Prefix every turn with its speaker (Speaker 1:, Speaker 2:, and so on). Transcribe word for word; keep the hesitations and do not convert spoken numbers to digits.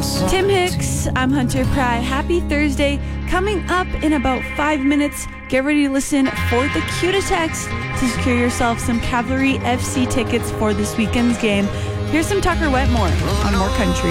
Speaker 1: Tim Hicks, I'm Hunter Pry. Happy Thursday. Coming up in about five minutes, get ready to listen for the cue to text to secure yourself some Cavalry F C tickets for this weekend's game. Here's some Tucker Wetmore on More Country.